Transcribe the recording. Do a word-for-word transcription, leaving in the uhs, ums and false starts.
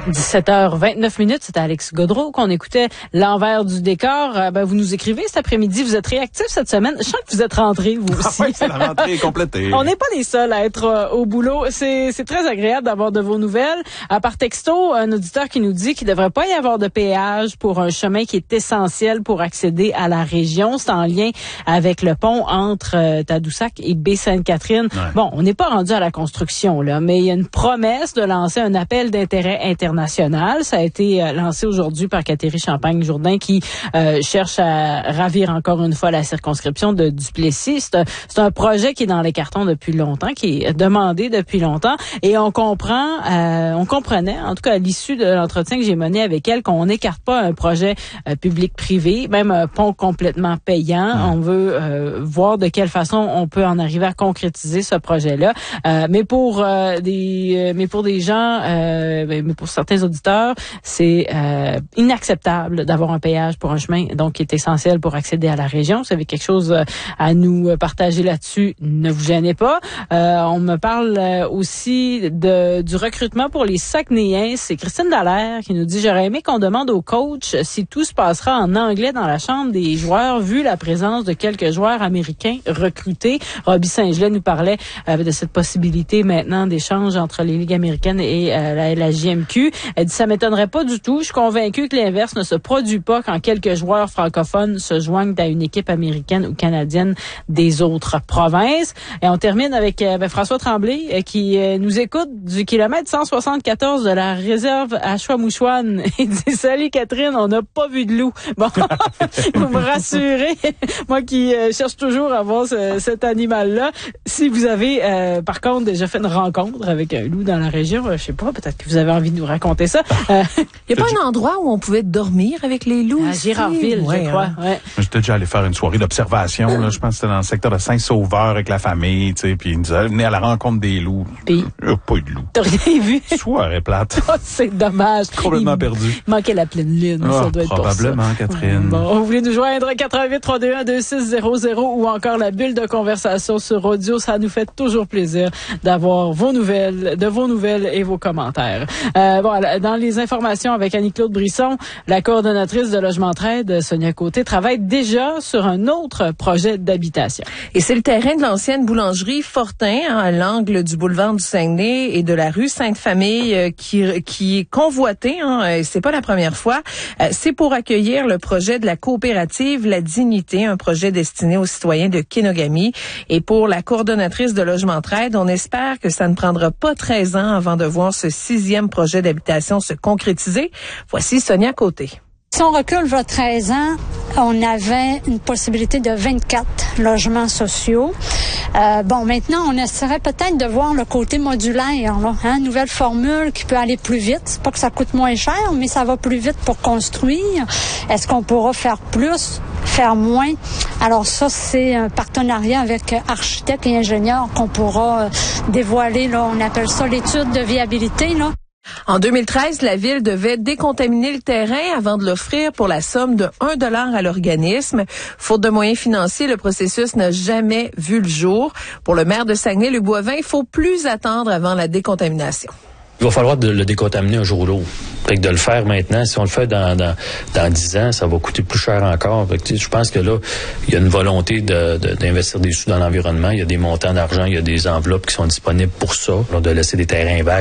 dix-sept heures vingt-neuf minutes, c'était Alex Godreau qu'on écoutait l'envers du décor. Euh, ben, vous nous écrivez cet après-midi, vous êtes réactifs cette semaine. Je sens que vous êtes rentrés, vous aussi. Ah oui, c'est la rentrée complétée. On n'est pas les seuls à être euh, au boulot. C'est, c'est très agréable d'avoir de vos nouvelles. À par texto, un auditeur qui nous dit qu'il ne devrait pas y avoir de péage pour un chemin qui est essentiel pour accéder à la région. C'est en lien avec le pont entre euh, Tadoussac et Baie-Sainte-Catherine. Ouais. Bon, on n'est pas rendu à la construction, là, mais il y a une promesse de lancer un appel d'intérêt international. Ça a été euh, lancé aujourd'hui par Catherine Champagne-Jourdain qui euh, cherche à ravir encore une fois la circonscription de Duplessis. C'est un, c'est un projet qui est dans les cartons depuis longtemps, qui est demandé depuis longtemps, et on comprend, euh, on comprenait, en tout cas à l'issue de l'entretien que j'ai mené avec elle, qu'on n'écarte pas un projet euh, public-privé, même un pont complètement payant. Mmh. On veut euh, voir de quelle façon on peut en arriver à concrétiser ce projet-là. Euh, mais pour euh, des, euh, mais pour des gens, euh, mais pour certains auditeurs, c'est euh, inacceptable d'avoir un péage pour un chemin, donc qui est essentiel pour accéder à la région. Si vous avez quelque chose à nous partager là-dessus, ne vous gênez pas. Euh, on me parle aussi de du recrutement pour les Saguenayens. C'est Christine Dallaire qui nous dit « J'aurais aimé qu'on demande au coach si tout se passera en anglais dans la chambre des joueurs, vu la présence de quelques joueurs américains recrutés. » Robbie Saint-Gelais nous parlait euh, de cette possibilité maintenant d'échange entre les ligues américaines et euh, la, la J M Q. Elle dit « Ça m'étonnerait pas du tout. Je suis convaincue que l'inverse ne se produit pas quand quelques joueurs francophones se joignent à une équipe américaine ou canadienne des autres provinces. » Et on termine avec euh, ben, François Tremblay euh, qui euh, nous écoute du kilomètre cent soixante-quatorze de la réserve à Chouamouchouane. Il dit « Salut Catherine, on n'a pas vu de loup. » Bon, vous me rassurez. Moi qui euh, cherche toujours à voir ce, cet animal-là. Si vous avez, euh, par contre, déjà fait une rencontre avec un loup dans la région, euh, je sais pas, peut-être que vous avez envie de nous raconter ça. Il euh, n'y a pas un endroit où on pouvait dormir avec les loups? À Girardville, ouais, je crois. Hein. Ouais. J'étais déjà allé faire une soirée d'observation. Là, je pense que c'était dans le secteur de Saint-Sauveur avec la famille, tu sais, puis ils nous disaient, venez à la rencontre des loups. Puis, il n'y a pas eu de loup. T'as rien vu? Soirée plate. Oh, c'est dommage. Complètement il perdu. Manquait la pleine lune. Oh, ça doit être probablement, pour ça. Catherine. Bon, vous voulez nous joindre quatre-vingt-huit trois deux un deux six zéro zéro ou encore la bulle de conversation sur audio. Ça nous fait toujours plaisir d'avoir vos nouvelles, de vos nouvelles et vos commentaires. Euh, bon, dans les informations avec Annie-Claude Brisson, la coordonnatrice de Logement Trade, Sonia Côté, travaille déjà sur un autre projet d'habitation. Et c'est le terrain de l'ancienne boulangerie Fortin, hein, à l'angle du boulevard du Saguenay et de la rue Sainte-Famille, euh, qui, qui est convoité. Hein, et c'est pas la première fois. Euh, c'est pour accueillir le projet de la coopérative La Dignité, un projet destiné aux citoyens de Kenogami. Et pour la coordonnatrice de Logement Trade, on espère que ça ne prendra pas treize ans avant de voir ce sixième projet d'habitation se concrétiser. Voici Sonia Côté. Si on recule vers treize ans, on avait une possibilité de vingt-quatre logements sociaux. Euh, bon, maintenant, on essaierait peut-être de voir le côté modulaire, là, hein, nouvelle formule qui peut aller plus vite. C'est pas que ça coûte moins cher, mais ça va plus vite pour construire. Est-ce qu'on pourra faire plus, faire moins? Alors ça, c'est un partenariat avec architectes et ingénieurs qu'on pourra dévoiler. Là, on appelle ça l'étude de viabilité, là. En deux mille treize, la Ville devait décontaminer le terrain avant de l'offrir pour la somme de un dollar à l'organisme. Faute de moyens financiers, le processus n'a jamais vu le jour. Pour le maire de Saguenay, Luc Boivin, il faut plus attendre avant la décontamination. Il va falloir de le décontaminer un jour ou l'autre. Fait que de le faire maintenant, si on le fait dans dans dans dix ans, ça va coûter plus cher encore. Fait que, je pense que là, il y a une volonté de, de d'investir des sous dans l'environnement. Il y a des montants d'argent, il y a des enveloppes qui sont disponibles pour ça, de laisser des terrains vagues.